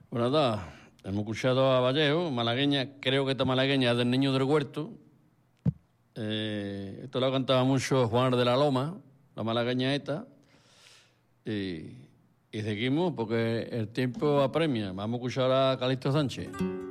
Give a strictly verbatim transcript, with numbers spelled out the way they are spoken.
Bueno, nada, hemos escuchado a Vallejo, malagueña, creo que esta malagueña es del Niño del Huerto. Eh, esto lo cantaba mucho Juan de la Loma, la malagueña esta. Y, y seguimos porque el tiempo apremia. Vamos a escuchar a Calixto Sánchez.